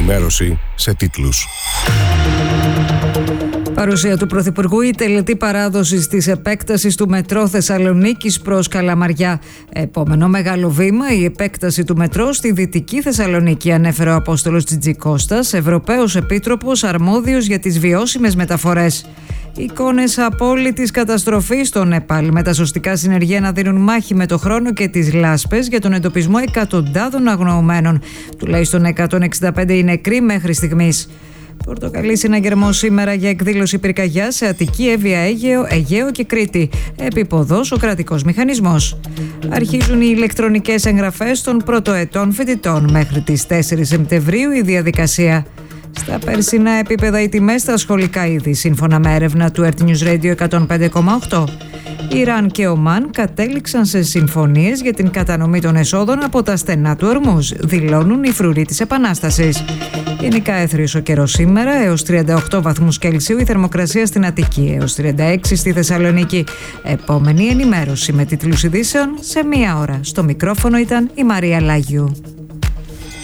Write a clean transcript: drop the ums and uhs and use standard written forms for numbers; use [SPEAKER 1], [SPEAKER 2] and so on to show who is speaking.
[SPEAKER 1] Ενημέρωση σε τίτλους.
[SPEAKER 2] Παρουσία του Πρωθυπουργού, η τελετή παράδοσης της επέκτασης του μετρό Θεσσαλονίκης προς Καλαμαριά. Επόμενο μεγάλο βήμα, η επέκταση του μετρό στη Δυτική Θεσσαλονίκη, ανέφερε ο Απόστολος Τζιτζικώστας, Ευρωπαίος Επίτροπος αρμόδιος για τις βιώσιμες μεταφορές. Εικόνες απόλυτης καταστροφής στο Νεπάλ, με τα σωστικά συνεργεία να δίνουν μάχη με το χρόνο και τις λάσπες για τον εντοπισμό εκατοντάδων αγνοωμένων. Τουλάχιστον 165 οι νεκροί μέχρι στιγμής. Πορτοκαλί συναγερμό σήμερα για εκδήλωση πυρκαγιάς σε Αττική, Εύβοια, Αιγαίο και Κρήτη. Επίποδος ο κρατικός μηχανισμός. Αρχίζουν οι ηλεκτρονικές εγγραφές των πρωτοετών φοιτητών. Μέχρι τις 4 Σεπτεμβρίου η διαδικασία. Στα περσινά επίπεδα οι τιμές στα σχολικά είδη, σύμφωνα με έρευνα του Earth News Radio 105,8. Ιράν και Ομάν κατέληξαν σε συμφωνίες για την κατανομή των εσόδων από τα στενά του Ορμούζ, δηλώνουν οι φρουροί της Επανάστασης. Γενικά έθριος ο καιρός σήμερα, έως 38 βαθμούς Κελσίου η θερμοκρασία στην Αττική, έως 36 στη Θεσσαλονίκη. Επόμενη ενημέρωση με τίτλους ειδήσεων σε 1 ώρα. Στο μικρόφωνο ήταν η Μαρία Λάγιου.